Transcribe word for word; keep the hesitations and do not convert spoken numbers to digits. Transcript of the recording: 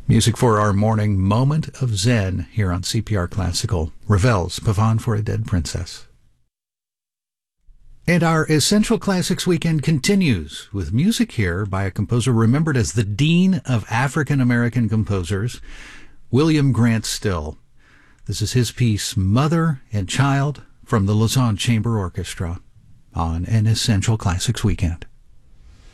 Music for our morning moment of Zen here on C P R Classical. Ravel's Pavane for a Dead Princess. And our Essential Classics weekend continues with music here by a composer remembered as the Dean of African American Composers, William Grant Still. This is his piece, Mother and Child, from the Lausanne Chamber Orchestra on an Essential Classics weekend.